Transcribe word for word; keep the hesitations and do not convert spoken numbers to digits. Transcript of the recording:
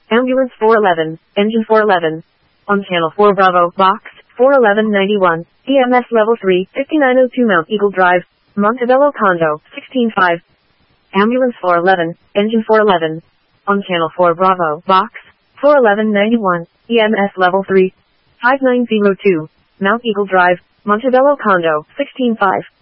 Ambulance four eleven, Engine four eleven. On Channel four Bravo, Box, four eleven ninety-one, E M S Level three, fifty-nine oh two Mount Eagle Drive, Montebello Condo, sixteen five. Ambulance four eleven, Engine four eleven. On Channel four Bravo, Box, four eleven ninety-one, E M S Level three, five nine oh two, Mount Eagle Drive, Montebello Condo, sixteen five.